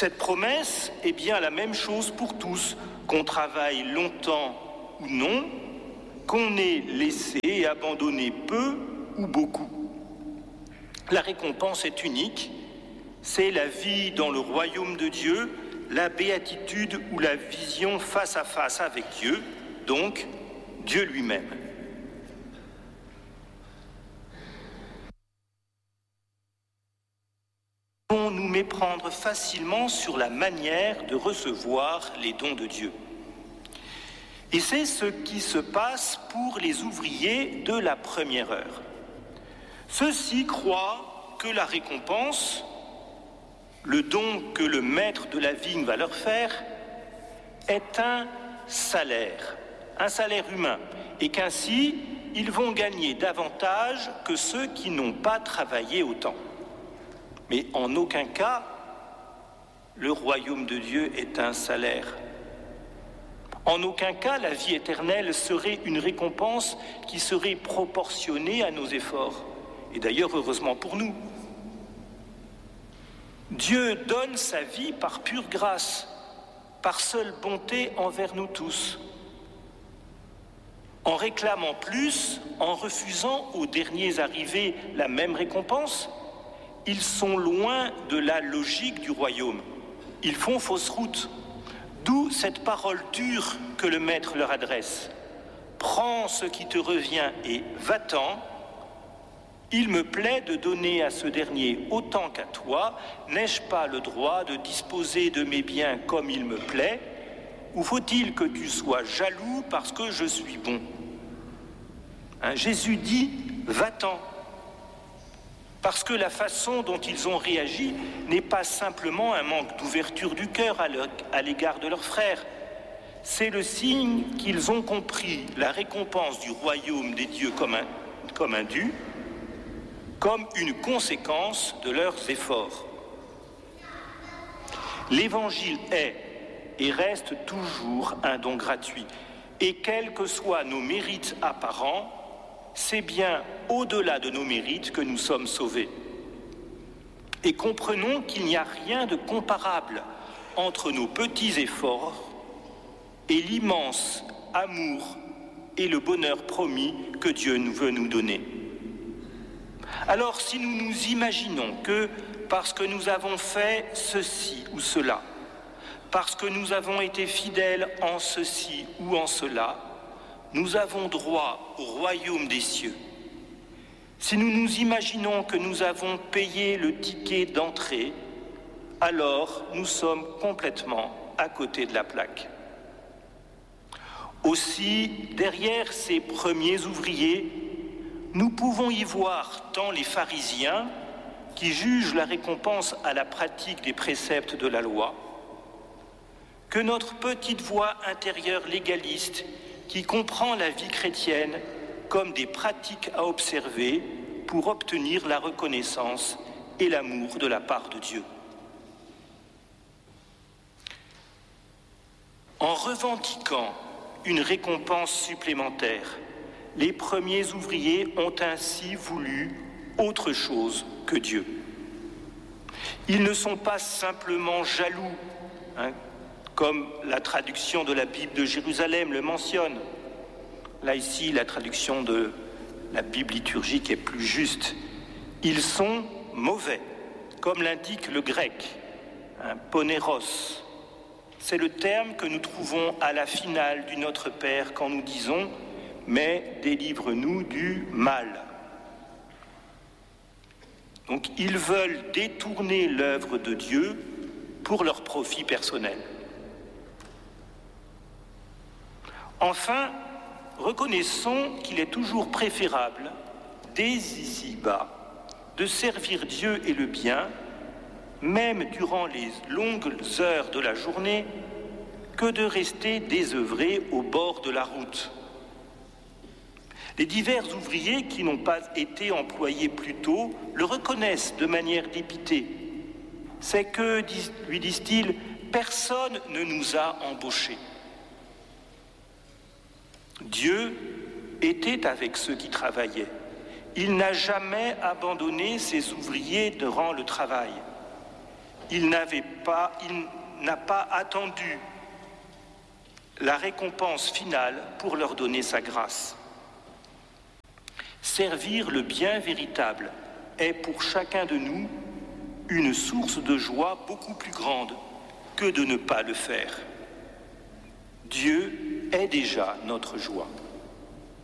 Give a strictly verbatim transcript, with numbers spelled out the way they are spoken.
Cette promesse est bien la même chose pour tous, qu'on travaille longtemps ou non, qu'on ait laissé et abandonné peu ou beaucoup. La récompense est unique, c'est la vie dans le royaume de Dieu, la béatitude ou la vision face à face avec Dieu, donc Dieu lui-même. Nous pouvons nous méprendre facilement sur la manière de recevoir les dons de Dieu. Et c'est ce qui se passe pour les ouvriers de la première heure. Ceux-ci croient que la récompense, le don que le maître de la vigne va leur faire, est un salaire, un salaire humain, et qu'ainsi, ils vont gagner davantage que ceux qui n'ont pas travaillé autant. Mais en aucun cas, le royaume de Dieu est un salaire. En aucun cas, la vie éternelle serait une récompense qui serait proportionnée à nos efforts. Et d'ailleurs, heureusement pour nous. Dieu donne sa vie par pure grâce, par seule bonté envers nous tous. En réclamant plus, en refusant aux derniers arrivés la même récompense, ils sont loin de la logique du royaume. Ils font fausse route. D'où cette parole dure que le maître leur adresse. Prends ce qui te revient et va-t'en. Il me plaît de donner à ce dernier autant qu'à toi. N'ai-je pas le droit de disposer de mes biens comme il me plaît? Ou faut-il que tu sois jaloux parce que je suis bon? Hein, Jésus dit « va-t'en ». Parce que la façon dont ils ont réagi n'est pas simplement un manque d'ouverture du cœur à l'égard de leurs frères. C'est le signe qu'ils ont compris la récompense du royaume des dieux comme un, comme un dû, comme une conséquence de leurs efforts. L'Évangile est et reste toujours un don gratuit. Et quels que soient nos mérites apparents, c'est bien au-delà de nos mérites que nous sommes sauvés. Et comprenons qu'il n'y a rien de comparable entre nos petits efforts et l'immense amour et le bonheur promis que Dieu nous veut nous donner. Alors, si nous nous imaginons que parce que nous avons fait ceci ou cela, parce que nous avons été fidèles en ceci ou en cela, nous avons droit au royaume des cieux. Si nous nous imaginons que nous avons payé le ticket d'entrée, alors nous sommes complètement à côté de la plaque. Aussi, derrière ces premiers ouvriers, nous pouvons y voir tant les pharisiens qui jugent la récompense à la pratique des préceptes de la loi, que notre petite voix intérieure légaliste qui comprend la vie chrétienne comme des pratiques à observer pour obtenir la reconnaissance et l'amour de la part de Dieu. En revendiquant une récompense supplémentaire, les premiers ouvriers ont ainsi voulu autre chose que Dieu. Ils ne sont pas simplement jaloux, hein, comme la traduction de la Bible de Jérusalem le mentionne. Là, ici, la traduction de la Bible liturgique est plus juste. Ils sont mauvais, comme l'indique le grec, hein, poneros. C'est le terme que nous trouvons à la finale du Notre Père quand nous disons « Mais délivre-nous du mal ». Donc, ils veulent détourner l'œuvre de Dieu pour leur profit personnel. Enfin, reconnaissons qu'il est toujours préférable, dès ici-bas, de servir Dieu et le bien, même durant les longues heures de la journée, que de rester désœuvré au bord de la route. Les divers ouvriers qui n'ont pas été employés plus tôt le reconnaissent de manière dépitée. C'est que, lui disent-ils, personne ne nous a embauchés. Dieu était avec ceux qui travaillaient. Il n'a jamais abandonné ses ouvriers durant le travail. Il n'avait pas, il n'a pas attendu la récompense finale pour leur donner sa grâce. Servir le bien véritable est pour chacun de nous une source de joie beaucoup plus grande que de ne pas le faire. Dieu est déjà notre joie.